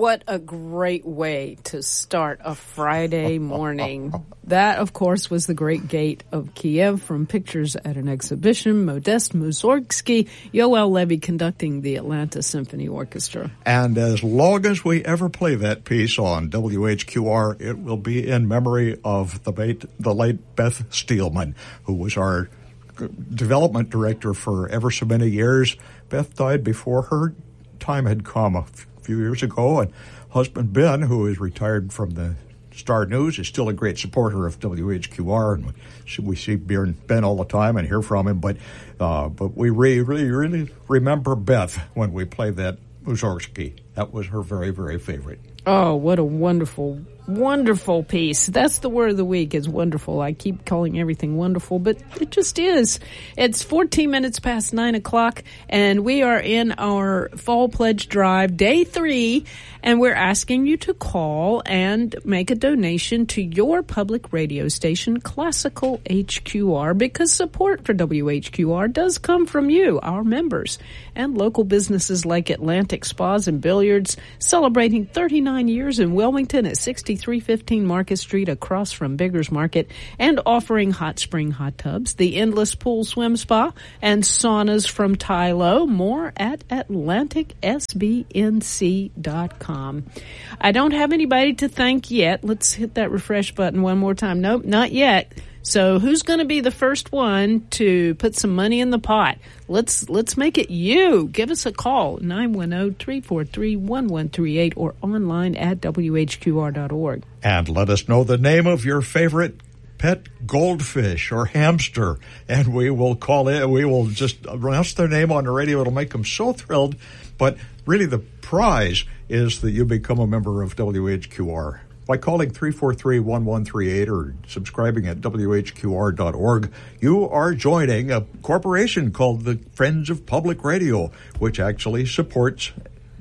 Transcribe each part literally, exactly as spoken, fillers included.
What a great way to start a Friday morning. That, of course, was The Great Gate of Kiev from Pictures at an Exhibition. Modest Mussorgsky, Yoel Levy conducting the Atlanta Symphony Orchestra. And as long as we ever play that piece on W H Q R, it will be in memory of the late, the late Beth Steelman, who was our development director for ever so many years. Beth died before her time had come a few years ago, and husband Ben, who is retired from the Star News, is still a great supporter of W H Q R, and we see Ben all the time and hear from him. But uh, but we really, really, really remember Beth when we play that Mussorgsky. That was her very, very favorite. Oh, what a wonderful, wonderful piece. That's the word of the week, is wonderful. I keep calling everything wonderful, but it just is. It's fourteen minutes past nine o'clock, and we are in our Fall Pledge Drive, day three, and we're asking you to call and make a donation to your public radio station, Classical H Q R, because support for W H Q R does come from you, our members, and local businesses like Atlantic Spas and Billiards, celebrating thirty-nine years in Wilmington at sixty-three fifteen Market Street across from Biggers Market, and offering hot spring hot tubs, the Endless Pool Swim Spa, and saunas from Tylo. More at Atlantic S B N C dot com. I don't have anybody to thank yet. Let's hit that refresh button one more time. Nope, not yet. So who's going to be the first one to put some money in the pot? Let's let's make it you. Give us a call, nine one zero, three four three, one one three eight, or online at W H Q R dot org. And let us know the name of your favorite pet goldfish or hamster, and we will call it. We will just announce their name on the radio. It'll make them so thrilled. But really the prize is that you become a member of W H Q R. By calling three four three, one one three eight or subscribing at W H Q R dot org, you are joining a corporation called the Friends of Public Radio, which actually supports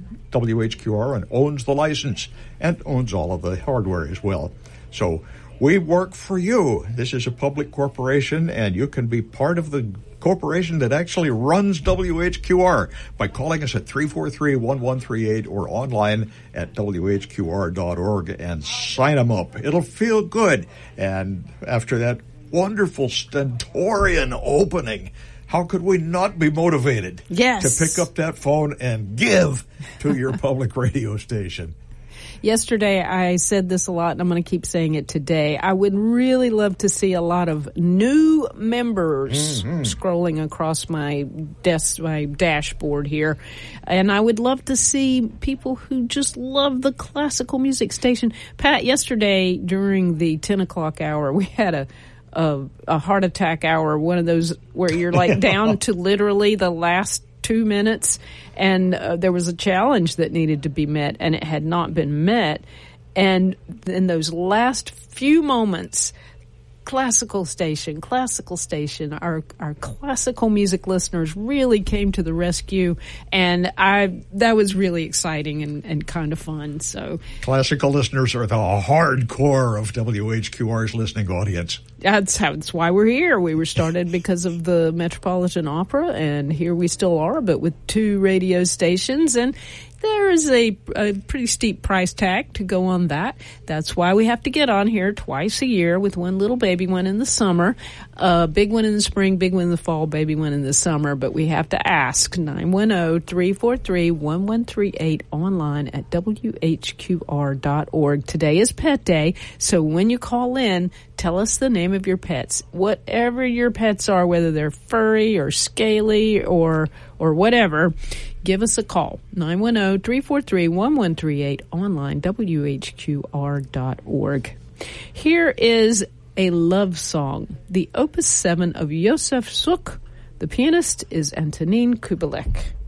W H Q R and owns the license and owns all of the hardware as well. So we work for you. This is a public corporation, and you can be part of the corporation that actually runs W H Q R by calling us at three four three, one one three eight or online at W H Q R dot org and sign them up. It'll feel good. And after that wonderful stentorian opening, how could we not be motivated yes. to pick up that phone and give to your public radio station? Yesterday, I said this a lot, and I'm going to keep saying it today. I would really love to see a lot of new members mm-hmm. scrolling across my desk, my dashboard here. And I would love to see people who just love the classical music station. Pat, yesterday during the ten o'clock hour, we had a a, a heart attack hour, one of those where you're like down to literally the last two minutes, and uh, there was a challenge that needed to be met, and it had not been met. And in those last few moments, classical station, classical station, our our classical music listeners really came to the rescue, and I that was really exciting and, and kind of fun. So classical listeners are the hardcore of W H Q R's listening audience. That's how. That's why we're here. We were started because of the Metropolitan Opera, and here we still are, but with two radio stations. And there is a, a pretty steep price tag to go on that. That's why we have to get on here twice a year, with one little baby one in the summer, a uh, big one in the spring, big one in the fall, baby one in the summer. But we have to ask, nine one zero, three four three, one one three eight, online at W H Q R dot org. Today is Pet Day, so when you call in, tell us the name of your pets. Whatever your pets are, whether they're furry or scaly or or whatever, give us a call, nine one zero, three four three, one one three eight, online, W H Q R dot org. Here is a love song, the Opus seven of Josef Suk. The pianist is Antonin Kubelik.